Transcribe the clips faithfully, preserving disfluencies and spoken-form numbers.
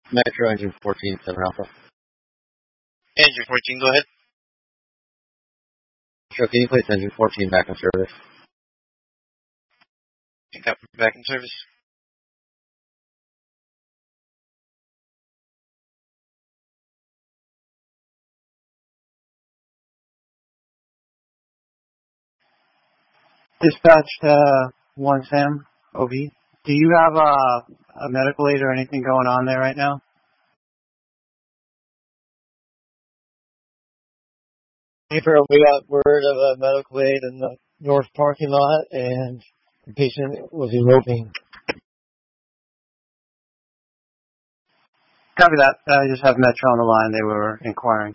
Metro engine fourteen, seven Alpha. Engine fourteen, go ahead. Metro, can you place engine fourteen back in service? Yep, back in service. Dispatch uh, one Sam, O V. Do you have uh, a medical aid or anything going on there right now? April, we got word of a medical aid in the north parking lot, and the patient was eloping. Copy that. I just have Metro on the line. They were inquiring.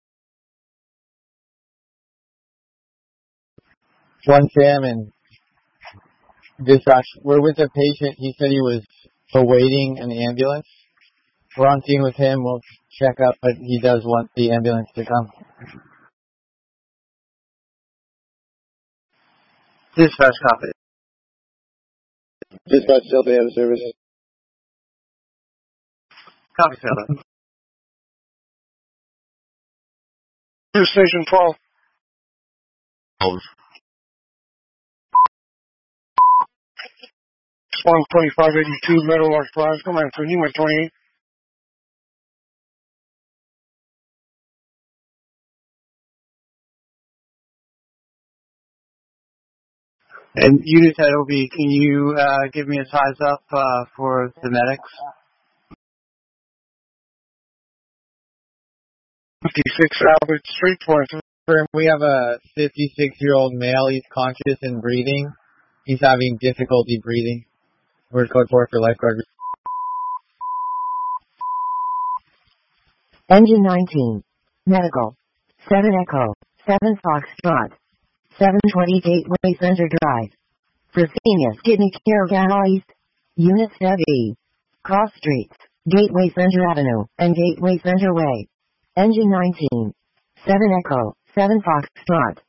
One Sam and dispatch. We're with a patient. He said he was awaiting an ambulance. We're on scene with him. We'll check up, but he does want the ambulance to come. Dispatch, copy. Dispatch, Delta out of service. Copy, Delta. News Station twelve. Hold. one twenty-five eighty-two Meadowlark Drive, come on, for Nima twenty-eight. And unit head O B, can you uh, give me a size up uh, for the medics? fifty-six Albert Street, twenty-three. We have a fifty-six-year-old male. He's conscious and breathing. He's having difficulty breathing. We're code four for lifeguard. Engine nineteen. Medical. seven Echo. seven Foxtrot. seven twenty Gateway Center Drive. Fresenius Kidney Care Gala East. Unit Heavy. Cross Streets. Gateway Center Avenue and Gateway Center Way. Engine nineteen. seven Echo. seven Foxtrot.